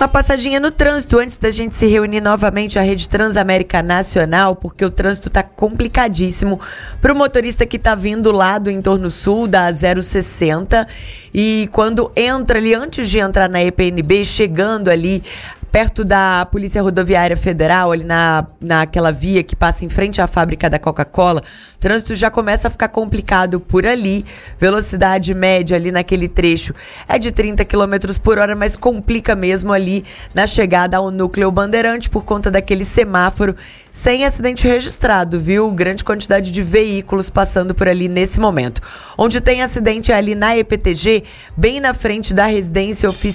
Uma passadinha no trânsito antes da gente se reunir novamente a Rede Transamérica Nacional, porque o trânsito tá complicadíssimo para o motorista que tá vindo lá do entorno sul da 060 e quando entra ali, antes de entrar na EPNB, chegando ali perto da Polícia Rodoviária Federal, ali naquela via que passa em frente à fábrica da Coca-Cola, o trânsito já começa a ficar complicado por ali. Velocidade média ali naquele trecho é de 30 km por hora, mas complica mesmo ali na chegada ao Núcleo Bandeirante por conta daquele semáforo sem acidente registrado, viu? Grande quantidade de veículos passando por ali nesse momento. Onde tem acidente é ali na EPTG, bem na frente da residência oficial